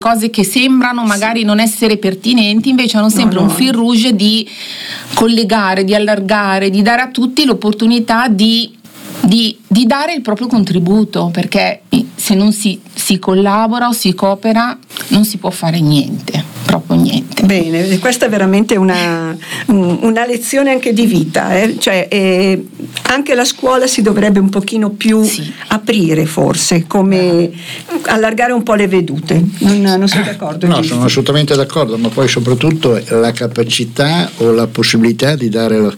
cose che sembrano magari non essere pertinenti, invece hanno sempre un fil rouge di collegare, di allargare, di dare a tutti l'opportunità di dare il proprio contributo, perché se non si collabora o si coopera non si può fare niente, proprio niente. Bene, questa è veramente una lezione anche di vita, cioè anche la scuola si dovrebbe un pochino più aprire, forse, come allargare un po' le vedute. Non sei d'accordo? No, sono assolutamente d'accordo, ma poi soprattutto la capacità o la possibilità di dare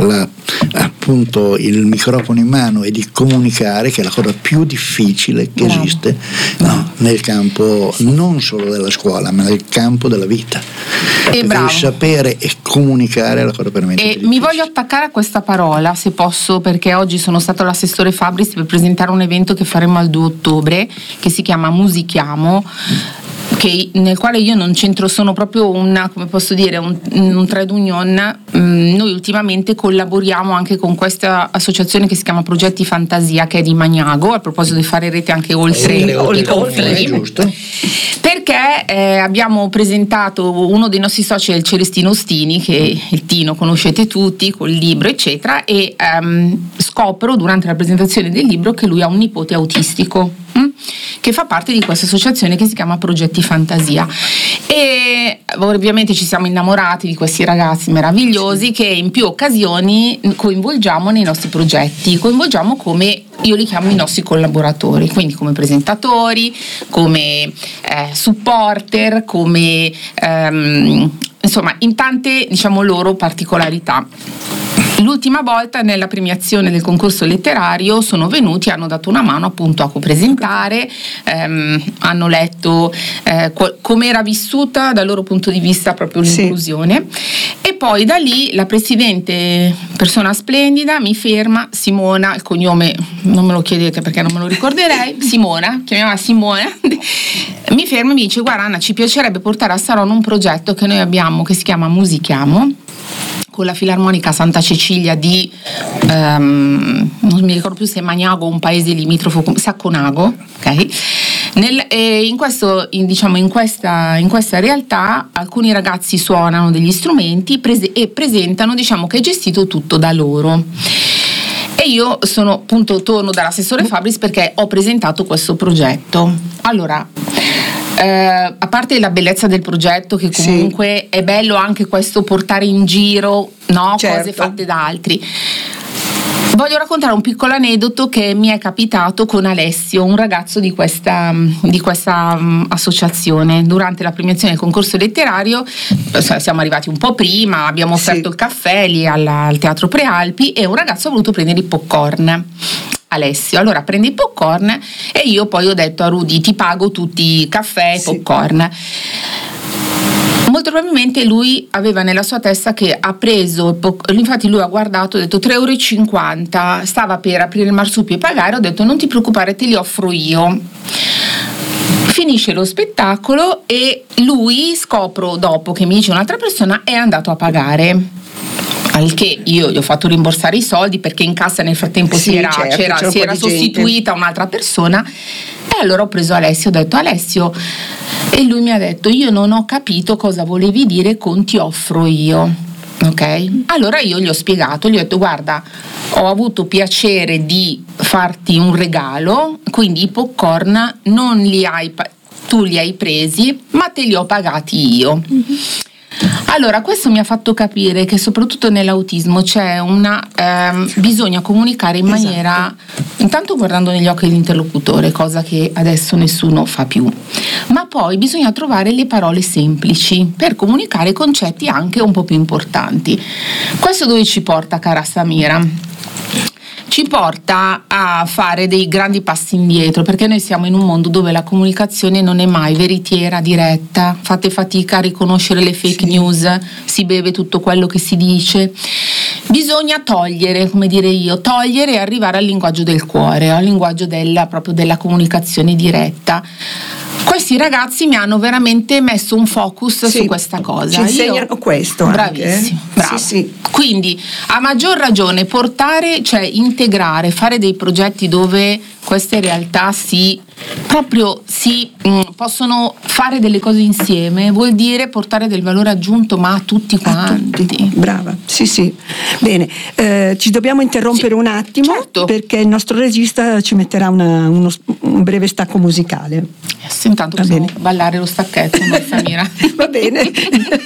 appunto il microfono in mano e di comunicare, che è la cosa più difficile che esiste nel campo non solo della scuola, ma nel campo della vita. Il sapere e comunicare è la cosa veramente difficile. Mi voglio attaccare a questa parola, se posso, perché oggi sono stato all'assessore Fabris per presentare un evento che faremo il 2 ottobre che si chiama Musichiamo, nel quale io non c'entro, sono proprio un trade union. Noi ultimamente collaboriamo anche con questa associazione che si chiama Progetti Fantasia, che è di Magnago, a proposito di fare rete anche oltre i confini, giusto? Perché abbiamo presentato uno dei nostri soci, è il Celestino Ostini, che il Tino conoscete tutti col libro eccetera, e scopro durante la presentazione del libro che lui ha un nipote autistico che fa parte di questa associazione che si chiama Progetti Fantasia, e ovviamente ci siamo innamorati di questi ragazzi meravigliosi che in più occasioni coinvolgiamo nei nostri progetti, coinvolgiamo come io li chiamo i nostri collaboratori, quindi come presentatori, come supporter, come insomma in tante loro particolarità. L'ultima volta nella premiazione del concorso letterario sono venuti, hanno dato una mano appunto a copresentare, hanno letto come era vissuta dal loro punto di vista proprio l'inclusione, e poi da lì la presidente, persona splendida, mi ferma, Simona, il cognome non me lo chiedete perché non me lo ricorderei, Simona, chiamiamola Simona, mi ferma e mi dice: guarda Anna, ci piacerebbe portare a Saronno un progetto che noi abbiamo che si chiama Musichiamo, con la Filarmonica Santa Cecilia di non mi ricordo più se è Magnago o un paese limitrofo, Sacconago, ok? In questa realtà alcuni ragazzi suonano degli strumenti e presentano, che è gestito tutto da loro. E io torno dall'assessore Fabris perché ho presentato questo progetto. Allora, a parte la bellezza del progetto, che comunque è bello anche questo portare in giro cose fatte da altri, voglio raccontare un piccolo aneddoto che mi è capitato con Alessio, un ragazzo di questa associazione. Durante la premiazione del concorso letterario siamo arrivati un po' prima, abbiamo offerto il caffè lì al Teatro Prealpi e un ragazzo ha voluto prendere i popcorn. Alessio, allora prende i popcorn e io poi ho detto a Rudy: ti pago tutti i caffè e popcorn. Molto probabilmente lui aveva nella sua testa che ha preso, infatti lui ha guardato, ha detto 3,50 €, stava per aprire il marsupio e pagare, ho detto non ti preoccupare, te li offro io. Finisce lo spettacolo e lui, scopro dopo che mi dice un'altra persona, è andato a pagare. Al che io gli ho fatto rimborsare i soldi perché in cassa nel frattempo si era sostituita un'altra persona, e allora ho preso Alessio, ho detto: Alessio, e lui mi ha detto: io non ho capito cosa volevi dire con ti offro io. Ok? Allora io gli ho spiegato, gli ho detto: guarda, ho avuto piacere di farti un regalo, quindi i popcorn non li hai tu li hai presi, ma te li ho pagati io. Allora, questo mi ha fatto capire che soprattutto nell'autismo c'è bisogna comunicare in maniera, intanto guardando negli occhi dell'interlocutore, cosa che adesso nessuno fa più, ma poi bisogna trovare le parole semplici per comunicare concetti anche un po' più importanti. Questo dove ci porta, cara Samira? Ci porta a fare dei grandi passi indietro, perché noi siamo in un mondo dove la comunicazione non è mai veritiera, diretta, fate fatica a riconoscere le fake news, si beve tutto quello che si dice. Bisogna togliere e arrivare al linguaggio del cuore, al linguaggio proprio della comunicazione diretta. Questi ragazzi mi hanno veramente messo un focus su questa cosa. Ci insegnano questo. Bravissimo, bravo. Sì. Quindi a maggior ragione integrare, fare dei progetti dove queste realtà si possono fare delle cose insieme, vuol dire portare del valore aggiunto, ma a tutti quanti. Brava, sì. Bene, ci dobbiamo interrompere un attimo, certo, perché il nostro regista ci metterà un breve stacco musicale. Intanto possiamo ballare lo stacchetto, Samira. Va bene.